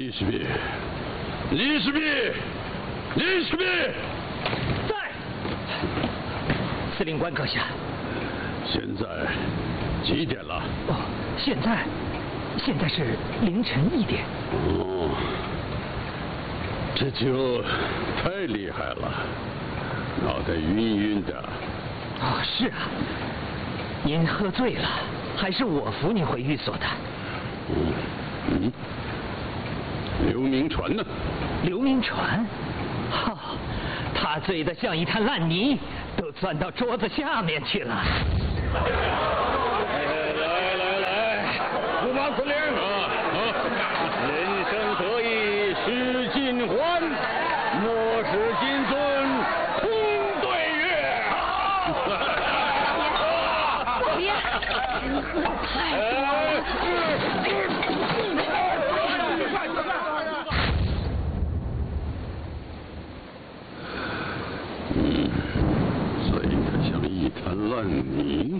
李世民，李世民，李世民， 在。司令官阁下。 现在几点了？ 哦，现在是凌晨1点。 哦，这酒太厉害了，脑袋晕晕的。 哦，是啊，您喝醉了，还是我扶您回寓所的。 刘铭传呢？ 刘铭传？哈，他醉得像一滩烂泥，都钻到桌子下面去了。 来，驸马司令人生得意须尽欢，莫使金樽空对月。 别，您喝的太多了。 醉得像一滩烂泥。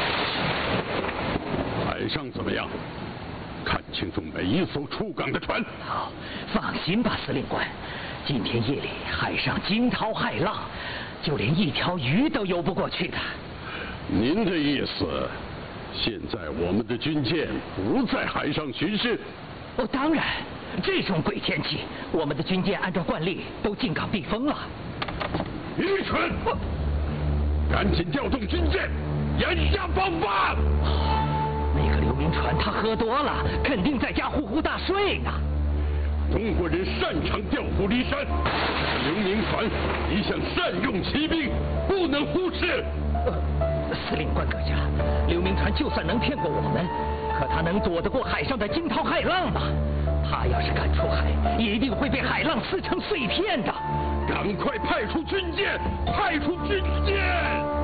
海上怎么样？看清楚每一艘出港的船。 好，放心吧，司令官。今天夜里海上惊涛骇浪，就连一条鱼都游不过去的。 您的意思，现在我们的军舰不在海上巡视？ 哦，当然，这种鬼天气，我们的军舰按照惯例都进港避风了。 愚蠢！赶紧调动军舰，沿下放吧！ 那个刘铭传他喝多了，肯定在家呼呼大睡呢。 中国人擅长调虎离山，刘铭传一向善用骑兵，不能忽视。 司令官阁下，刘铭传就算能骗过我们，可他能躲得过海上的惊涛骇浪吗？他要是敢出海，一定会被海浪撕成碎片的。 赶快派出军舰，派出军舰！